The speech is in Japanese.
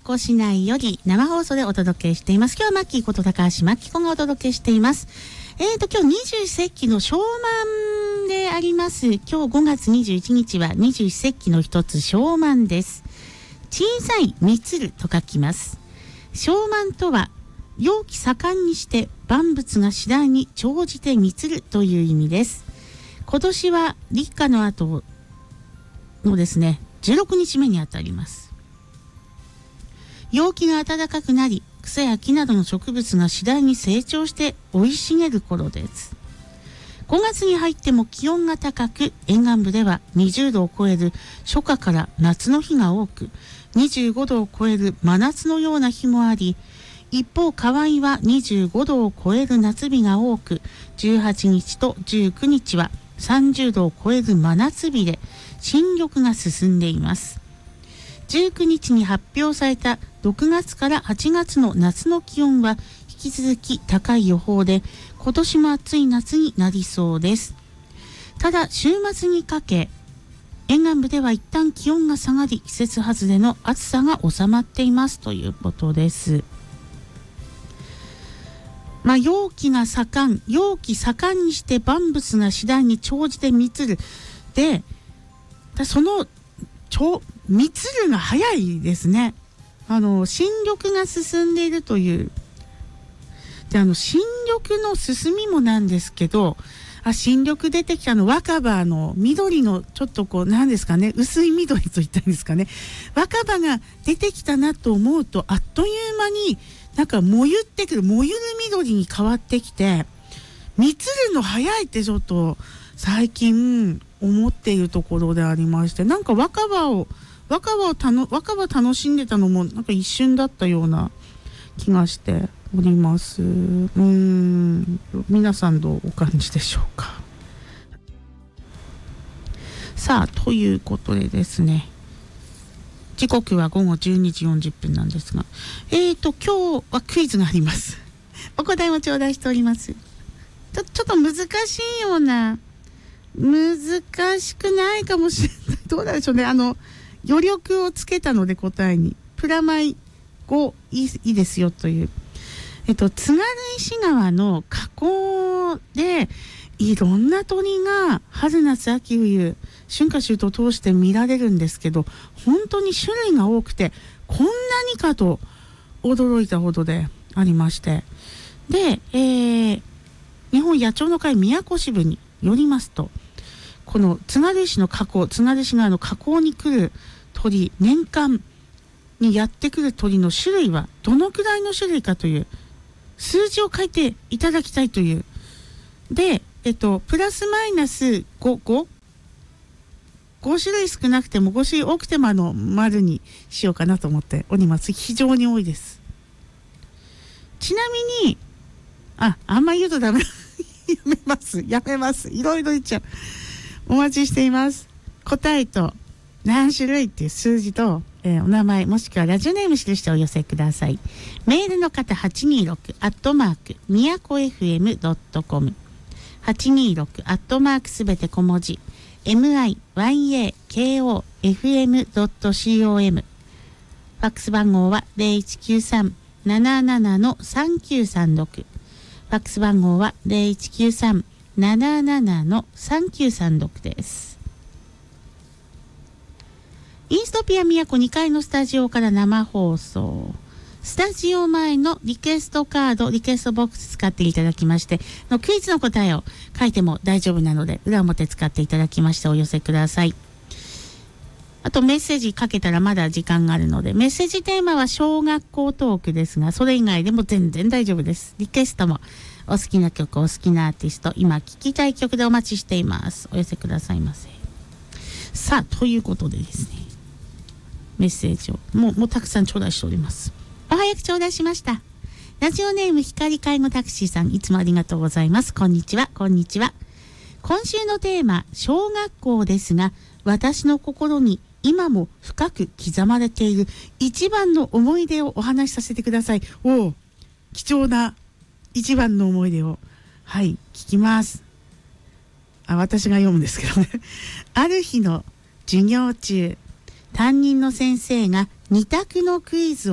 古市内より生放送でお届けしています。今日はマッキーこと高橋マッキコがお届けしています。今日二十四節気の小満であります。今日5月21日は二十四節気の一つ小満です。小さい満つると書きます。小満とは陽気盛んにして万物が次第に長じて満つるという意味です。今年は立夏の後のですね16日目にあたります。陽気が暖かくなり、草や木などの植物が次第に成長して生い茂る頃です。5月に入っても気温が高く、沿岸部では20度を超える初夏から夏の日が多く、25度を超える真夏のような日もあり、一方河合は25度を超える夏日が多く、18日と19日は30度を超える真夏日で新緑が進んでいます。19日に発表された6月から8月の夏の気温は引き続き高い予報で、今年も暑い夏になりそうです。ただ週末にかけ、沿岸部では一旦気温が下がり、季節外れの暑さが収まっていますということです。陽気盛んにして万物が次第に長じて満つるで、その満つるが早いですね。新緑が進んでいるというで、新緑の進みもなんですけど、新緑出てきた若葉の緑のちょっと何ですかね、薄い緑と言ったんですかね、若葉が出てきたなと思うと、あっという間に燃ゆってくる、燃ゆる緑に変わってきて、満つるの早いってちょっと最近思っているところでありまして、若葉楽しんでたのも一瞬だったような気がしております。皆さんどうお感じでしょうか。さあ、ということでですね、時刻は午後12時40分なんですが、今日はクイズがあります。お答えも頂戴しております。ちょっと難しいような、難しくないかもしれない。どうなんでしょうね。余力をつけたので答えにプラマイ5いいですよという、津軽石川の河口でいろんな鳥が春夏秋冬春夏秋冬通して見られるんですけど、本当に種類が多くて、こんなにかと驚いたほどでありまして、で、日本野鳥の会宮古支部によりますと、この津軽石の河口、津軽石川の河口に来る鳥、年間にやってくる鳥の種類はどのくらいの種類かという数字を書いていただきたいという。で、プラスマイナス5種類少なくても5種類多くても丸にしようかなと思っております。非常に多いです。ちなみにあんま言うとダメやめます。いろいろ言っちゃう。お待ちしています。答えと何種類っていう数字と、お名前もしくはラジオネーム記してお寄せください。メールの方826みやこ FM.com 826すべて小文字MIYAKOFM.com ファックス番号は 0193-77-3936 ファックス番号は 0193-77-3936 です。インストピア宮古2階のスタジオから生放送。スタジオ前のリクエストカード、リクエストボックス使っていただきまして、クイズの答えを書いても大丈夫なので、裏表使っていただきましてお寄せください。あとメッセージかけたらまだ時間があるので、メッセージテーマは小学校トークですが、それ以外でも全然大丈夫です。リクエストもお好きな曲、お好きなアーティスト、今聴きたい曲でお待ちしています。お寄せくださいませ。さあ、ということでですね、メッセージをもうたくさん頂戴しております。お早く頂戴しました。ラジオネーム光介護タクシーさん、いつもありがとうございます。こんにちは。今週のテーマ、小学校ですが、私の心に今も深く刻まれている一番の思い出をお話しさせてください。貴重な一番の思い出を聞きます。私が読むんですけどね。ある日の授業中、担任の先生が2択のクイズを